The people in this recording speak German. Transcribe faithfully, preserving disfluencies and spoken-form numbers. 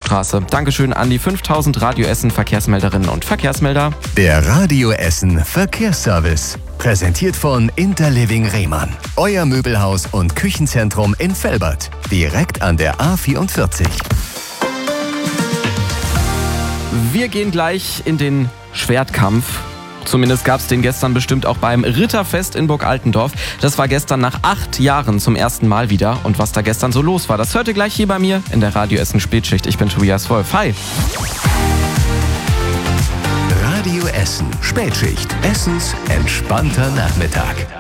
Straße. Dankeschön an die fünftausend Radio Essen Verkehrsmelderinnen und Verkehrsmelder. Der Radio Essen Verkehrsservice. Präsentiert von Interliving Rehmann. Euer Möbelhaus und Küchenzentrum in Velbert. Direkt an der A vierundvierzig. Wir gehen gleich in den Schwertkampf. Zumindest gab es den gestern bestimmt auch beim Ritterfest in Burg Altendorf. Das war gestern nach acht Jahren zum ersten Mal wieder. Und was da gestern so los war, das hört ihr gleich hier bei mir in der Radio Essen Spätschicht. Ich bin Tobias Wolf. Hi! Radio Essen Spätschicht. Essens entspannter Nachmittag.